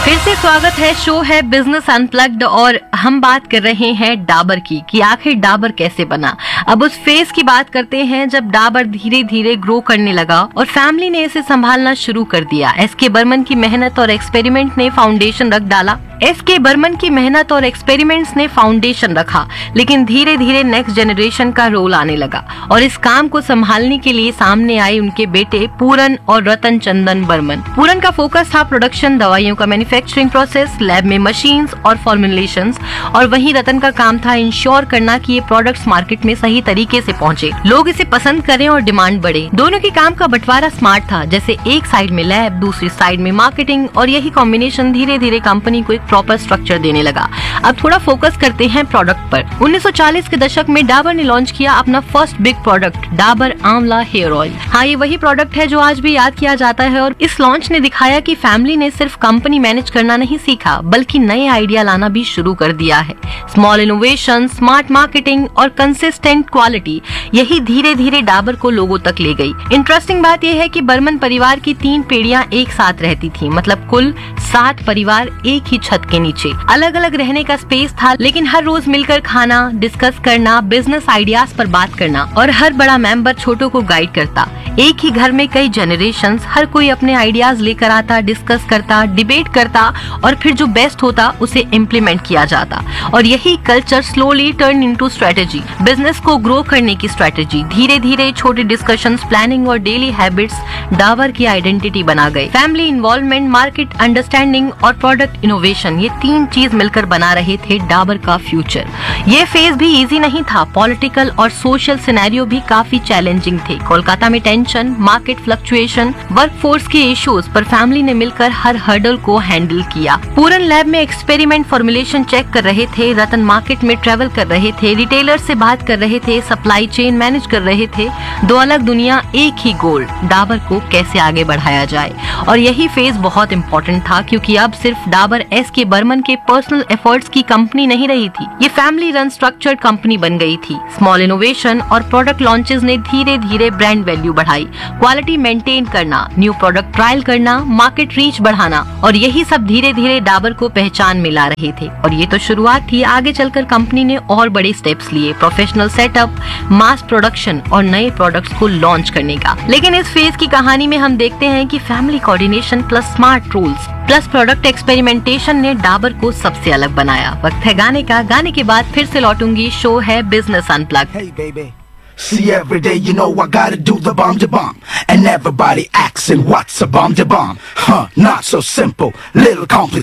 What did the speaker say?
फिर से स्वागत है। शो है बिजनेस अनप्लग्ड और हम बात कर रहे हैं डाबर की कि आखिर डाबर कैसे बना। अब उस फेज की बात करते हैं जब डाबर धीरे धीरे ग्रो करने लगा और फैमिली ने इसे संभालना शुरू कर दिया। एसके बर्मन की मेहनत और एक्सपेरिमेंट ने फाउंडेशन रख डाला। एसके बर्मन की मेहनत और एक्सपेरिमेंट्स ने फाउंडेशन रखा, लेकिन धीरे धीरे नेक्स्ट जनरेशन का रोल आने लगा और इस काम को संभालने के लिए सामने आए उनके बेटे पूरन और रतन चंदन बर्मन। पूरन का फोकस था प्रोडक्शन, दवाइयों का मैन्युफैक्चरिंग प्रोसेस, लैब में मशीन्स और फॉर्मुलेशंस, और वहीं रतन का काम था इंश्योर करना कि ये प्रोडक्ट्स मार्केट में सही तरीके से पहुंचे, लोग इसे पसंद करें और डिमांड बढ़े। दोनों के काम का बंटवारा स्मार्ट था, जैसे एक साइड में लैब, दूसरी साइड में मार्केटिंग, और यही कॉम्बिनेशन धीरे धीरे कंपनी को एक प्रॉपर स्ट्रक्चर देने लगा। अब थोड़ा फोकस करते हैं प्रोडक्ट पर। 1940 के दशक में डाबर ने लॉन्च किया अपना फर्स्ट बिग प्रोडक्ट, डाबर आंवला हेयर ऑयल। हाँ, ये वही प्रोडक्ट है जो आज भी याद किया जाता है और इस लॉन्च ने दिखाया कि फैमिली ने सिर्फ कंपनी मैनेज करना नहीं सीखा, बल्कि नए आइडिया लाना भी शुरू कर दिया है। स्मॉल इनोवेशन, स्मार्ट मार्केटिंग और कंसिस्टेंट क्वालिटी, यही धीरे धीरे डाबर को लोगों तक ले गई। इंटरेस्टिंग बात यह है कि बर्मन परिवार की 3 पीढ़ियां एक साथ रहती थी, मतलब कुल 7 परिवार एक ही छत के नीचे। अलग अलग रहने का स्पेस था, लेकिन हर रोज मिलकर खाना, डिस्कस करना, बिजनेस आइडियाज पर बात करना, और हर बड़ा मेंबर छोटों को गाइड करता। एक ही घर में कई जनरेशंस, हर कोई अपने आइडियाज लेकर आता, डिस्कस करता, डिबेट करता, और फिर जो बेस्ट होता उसे इम्प्लीमेंट किया जाता। और यही culture slowly turn into strategy, business को ग्रो करने की स्ट्रेटेजी। धीरे धीरे छोटे डिस्कशंस, प्लानिंग और डेली हैबिट्स डाबर की आइडेंटिटी बना गए। फैमिली इन्वॉल्वमेंट, मार्केट अंडरस्टैंडिंग और प्रोडक्ट इनोवेशन, ये 3 चीज मिलकर बना रहे थे डाबर का फ्यूचर। ये फेज भी इजी नहीं था। पॉलिटिकल और सोशल सिनेरियो भी काफी चैलेंजिंग थे। कोलकाता में टेंशन, मार्केट फ्लक्चुएशन, वर्कफोर्स के इश्यूज, पर फैमिली ने मिलकर हर हर्डल को हैंडल किया। पूरन लैब में एक्सपेरिमेंट फॉर्मुलेशन चेक कर रहे थे, रतन मार्केट में ट्रेवल कर रहे थे, रिटेलर से बात कर रहे थे, सप्लाई चेन मैनेज कर रहे थे। 2 अलग दुनिया, एक ही गोल, डाबर को कैसे आगे बढ़ाया जाए। और यही फेज बहुत इंपॉर्टेंट था, क्योंकि अब सिर्फ डाबर एसके बर्मन के पर्सनल एफर्ट्स की कंपनी नहीं रही थी, ये फैमिली रन स्ट्रक्चर्ड कंपनी बन गई थी। स्मॉल इनोवेशन और प्रोडक्ट लॉन्चेस ने धीरे धीरे ब्रांड वैल्यू बढ़ाई, क्वालिटी मेंटेन करना, न्यू प्रोडक्ट ट्रायल करना, मार्केट रीच बढ़ाना, और यही सब धीरे धीरे डाबर को पहचान मिला रहे थे। और ये तो शुरुआत थी, आगे चलकर कंपनी ने और बड़े स्टेप्स लिए, प्रोफेशनल सेटअप, मास प्रोडक्शन और नए प्रोडक्ट्स को लॉन्च करने का। लेकिन इस फेज की कहानी में हम देखते हैं कि family coordination plus smart rules plus product experimentation ने डाबर को सबसे अलग बनाया। वक्त है गाने का, गाने के बाद फिर से लौटूंगी। शो है business unplugged. Hey baby, see every day you know I gotta do the bomb to bomb, and everybody asking what's a bomb to bomb? Not so simple, little complicated.